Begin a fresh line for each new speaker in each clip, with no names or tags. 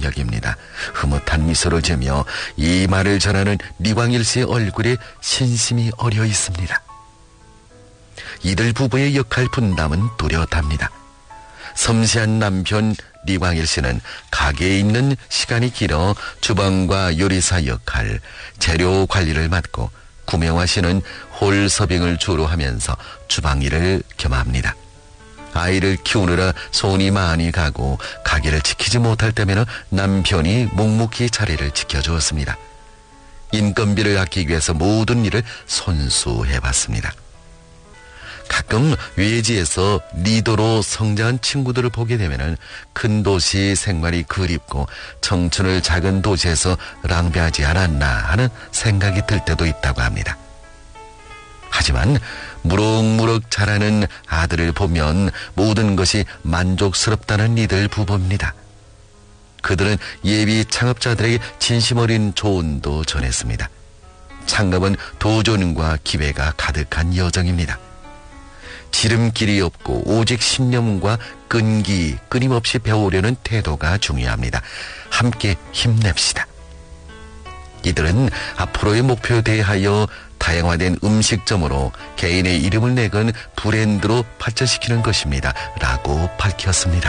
저녁입니다. 흐뭇한 미소를 지으며 이 말을 전하는 리광일 씨의 얼굴에 신심이 어려 있습니다. 이들 부부의 역할 분담은 뚜렷합니다. 섬세한 남편 리광일 씨는 가게에 있는 시간이 길어 주방과 요리사 역할, 재료 관리를 맡고 구명화 씨는 홀 서빙을 주로 하면서 주방 일을 겸합니다. 아이를 키우느라 손이 많이 가고 가게를 지키지 못할 때면 남편이 묵묵히 자리를 지켜주었습니다. 인건비를 아끼기 위해서 모든 일을 손수해봤습니다. 가끔 외지에서 리더로 성장한 친구들을 보게 되면 큰 도시 생활이 그립고 청춘을 작은 도시에서 낭비하지 않았나 하는 생각이 들 때도 있다고 합니다. 하지만 무럭무럭 자라는 아들을 보면 모든 것이 만족스럽다는 이들 부부입니다. 그들은 예비 창업자들에게 진심 어린 조언도 전했습니다. 창업은 도전과 기회가 가득한 여정입니다. 지름길이 없고 오직 신념과 끈기, 끊임없이 배우려는 태도가 중요합니다. 함께 힘냅시다. 이들은 앞으로의 목표에 대하여 다양화된 음식점으로 개인의 이름을 내건 브랜드로 발전시키는 것입니다. 라고 밝혔습니다.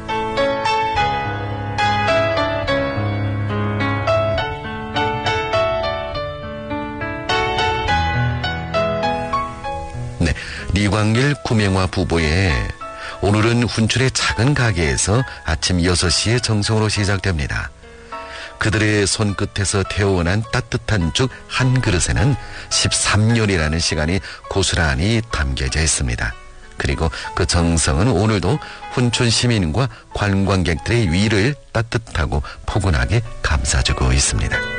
네, 리광일 구명화 부부의 오늘은 훈춘의 작은 가게에서 아침 6시에 정성으로 시작됩니다. 그들의 손끝에서 태어난 따뜻한 죽 한 그릇에는 13년이라는 시간이 고스란히 담겨져 있습니다. 그리고 그 정성은 오늘도 훈춘 시민과 관광객들의 위를 따뜻하고 포근하게 감싸주고 있습니다.